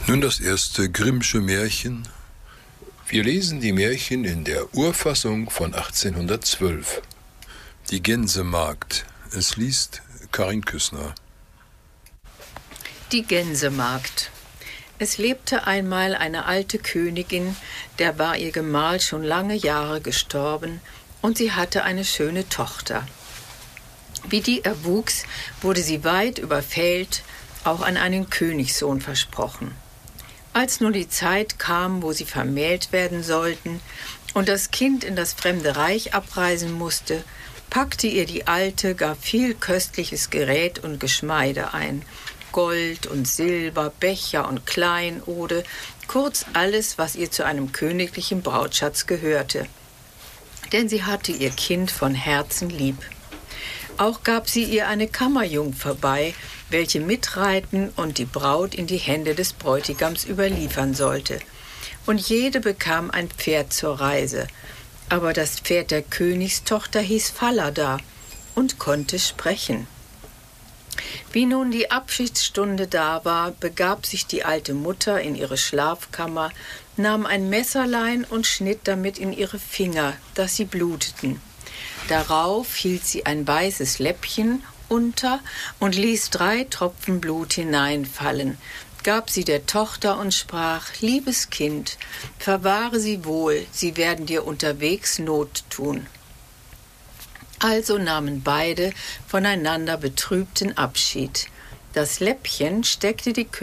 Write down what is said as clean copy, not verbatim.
Nun das erste Grimmsche Märchen. Wir lesen die Märchen in der Urfassung von 1812. Die Gänsemagd. Es liest Karin Küssner. Die Gänsemagd. Es lebte einmal eine alte Königin, der war ihr Gemahl schon lange Jahre gestorben, und sie hatte eine schöne Tochter. Wie die erwuchs, wurde sie weit überfällt, auch an einen Königssohn versprochen. Als nun die Zeit kam, wo sie vermählt werden sollten und das Kind in das fremde Reich abreisen musste, packte ihr die Alte gar viel köstliches Gerät und Geschmeide ein, Gold und Silber, Becher und Kleinode, kurz alles, was ihr zu einem königlichen Brautschatz gehörte. Denn sie hatte ihr Kind von Herzen lieb. Auch gab sie ihr eine Kammerjungfer bei, welche mitreiten und die Braut in die Hände des Bräutigams überliefern sollte. Und jede bekam ein Pferd zur Reise. Aber das Pferd der Königstochter hieß Falada und konnte sprechen. Wie nun die Abschiedsstunde da war, begab sich die alte Mutter in ihre Schlafkammer, nahm ein Messerlein und schnitt damit in ihre Finger, dass sie bluteten. Darauf hielt sie ein weißes Läppchen unter und ließ 3 Tropfen Blut hineinfallen, gab sie der Tochter und sprach: »Liebes Kind, verwahre sie wohl, sie werden dir unterwegs Not tun.« Also nahmen beide voneinander betrübten Abschied. Das Läppchen steckte die